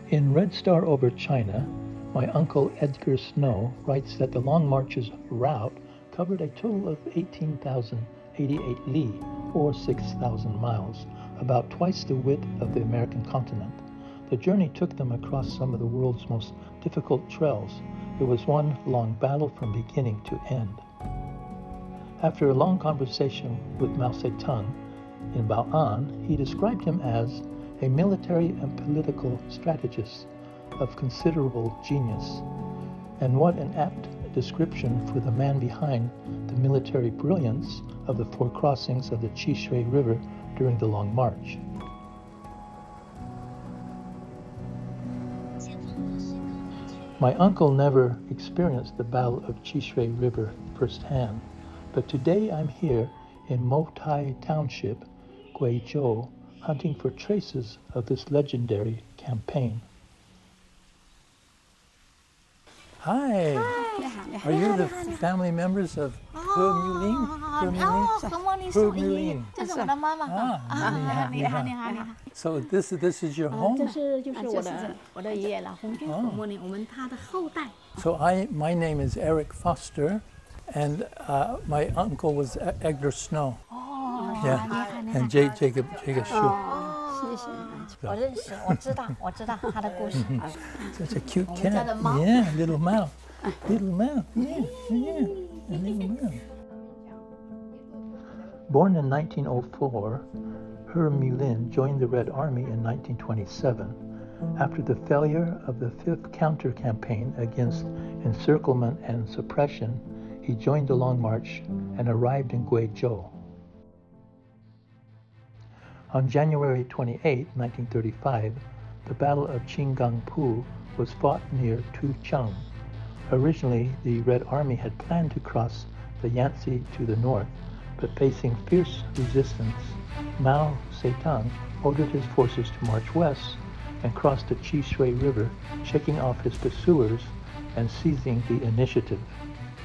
In Red Star Over China, my uncle Edgar Snow writes that the Long March's route covered a total of 18,088 li, or 6,000 miles, about twice the width of the American continent. The journey took them across some of the world's most difficult trails. It was one long battle from beginning to end. After a long conversation with Mao Zedong in Bao'an, he described him as a military and political strategist of considerable genius. And what an apt description for the man behind the military brilliance of the four crossings of the Qishui River during the Long March. My uncle never experienced the Battle of Qishui River firsthand, but today I'm here in Motai Township, Guizhou, hunting for traces of this legendary campaign. Hi. Are you the family members of He Mulin? He Mulin. So this is your home? So my name is Eric Foster, and my uncle was Edgar Snow. Yeah, and Jacob Shu. Such a cute cat. Yeah, little mouse. Little mouse. Yeah, a little mouse. Born in 1904, He Mulin joined the Red Army in 1927 after the failure of the 5th counter-campaign against encirclement and suppression. He joined the Long March and arrived in Guizhou. On January 28, 1935, the Battle of Qinggangpu was fought near Tuchang. Originally, the Red Army had planned to cross the Yangtze to the north, but facing fierce resistance, Mao Zedong ordered his forces to march west and cross the Qishui River, shaking off his pursuers and seizing the initiative.